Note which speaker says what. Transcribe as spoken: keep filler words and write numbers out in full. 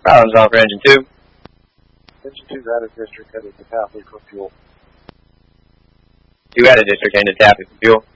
Speaker 1: Problems on for engine two.
Speaker 2: Engine two's out of district, headed to Tapley for fuel.
Speaker 1: Two out of district, headed to Tapley for fuel.